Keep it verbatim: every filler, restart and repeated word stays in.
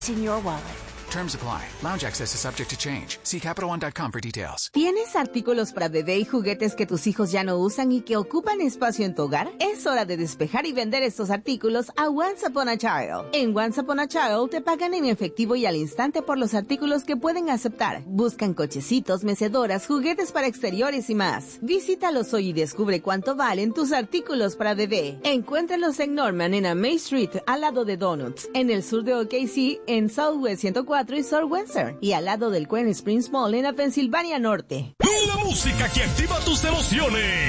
in your wallet. Terms apply. Lounge access is subject to change. See Capital One dot com for details. ¿Tienes artículos para bebé y juguetes que tus hijos ya no usan y que ocupan espacio en tu hogar? Es hora de despejar y vender estos artículos a Once Upon a Child. En Once Upon a Child te pagan en efectivo y al instante por los artículos que pueden aceptar. Buscan cochecitos, mecedoras, juguetes para exteriores y más. Visítalos hoy y descubre cuánto valen tus artículos para bebé. Encuéntralos en Norman, en May Street, al lado de Donuts, en el sur de O K C, en Southwest ciento cuatro y South Windsor, y al lado del Queen Springs Mall en la Pensilvania Norte. La música que activa tus emociones.